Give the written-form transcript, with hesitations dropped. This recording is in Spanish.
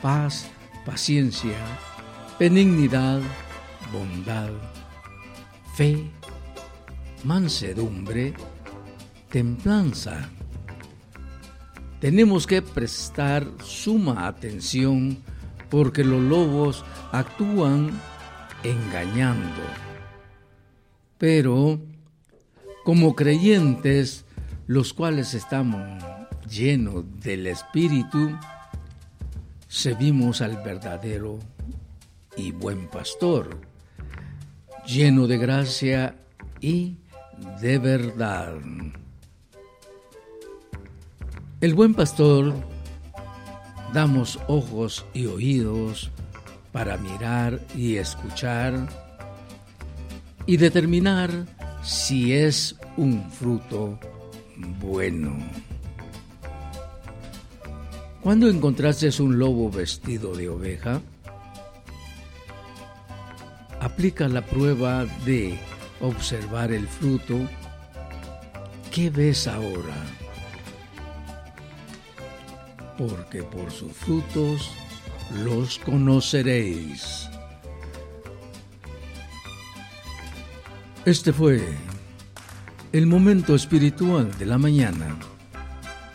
paz, paciencia, benignidad, bondad, fe, mansedumbre, templanza. Tenemos que prestar suma atención porque los lobos actúan engañando. Pero, como creyentes, los cuales estamos llenos del Espíritu, servimos al verdadero y buen pastor, lleno de gracia y de verdad. El buen pastor damos ojos y oídos para mirar y escuchar y determinar si es un fruto bueno. ¿Cuándo encontraste un lobo vestido de oveja? Aplica la prueba de observar el fruto. ¿Qué ves ahora? Porque por sus frutos los conoceréis. Este fue el momento espiritual de la mañana.